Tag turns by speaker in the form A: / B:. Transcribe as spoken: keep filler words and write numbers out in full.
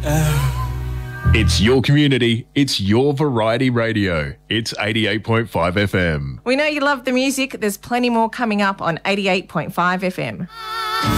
A: It's your community. It's your variety radio. It's eighty-eight point five F M.
B: We know you love the music. There's plenty more coming up on eighty-eight point five F M.